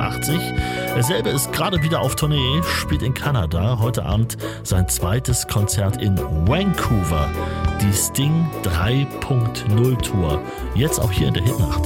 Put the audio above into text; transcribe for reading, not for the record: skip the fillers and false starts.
1986. Er selber ist gerade wieder auf Tournee, spielt in Kanada. Heute Abend sein zweites Konzert in Vancouver. Die Sting 3.0 Tour. Jetzt auch hier in der Hitnacht.